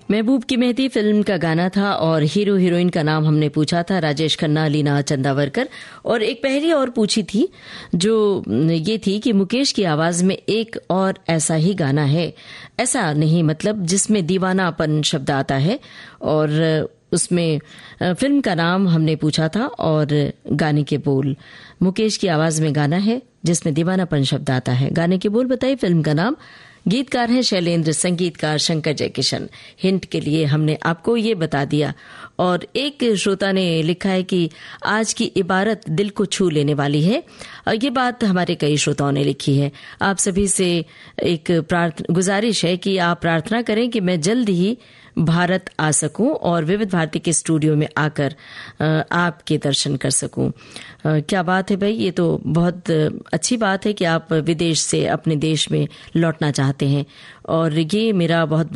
महबूब की मेहंदी फिल्म का गाना था और हीरो हीरोइन का नाम हमने पूछा था राजेश खन्ना, लीना चंदावरकर। और एक पहेली और पूछी थी जो ये थी कि मुकेश की आवाज में एक और ऐसा ही गाना है, ऐसा नहीं मतलब जिसमें दीवानापन शब्द आता है, और उसमें फिल्म का नाम हमने पूछा था और गाने के बोल। मुकेश की आवाज में गाना है जिसमें दीवानापन शब्द आता है, गाने के बोल बताइए, फिल्म का नाम। गीतकार हैं शैलेंद्र, संगीतकार शंकर जयकिशन। हिंट के लिए हमने आपको ये बता दिया। और एक श्रोता ने लिखा है कि आज की इबारत दिल को छू लेने वाली है। ये बात हमारे कई श्रोताओं ने लिखी है। आप सभी से एक गुजारिश है कि आप प्रार्थना करें कि मैं जल्द ही भारत आ सकूं और विविध भारती के स्टूडियो में आकर आपके दर्शन कर सकूं। क्या बात है भाई, ये तो बहुत अच्छी बात है कि आप विदेश से अपने देश में लौटना चाहते हैं, और ये मेरा बहुत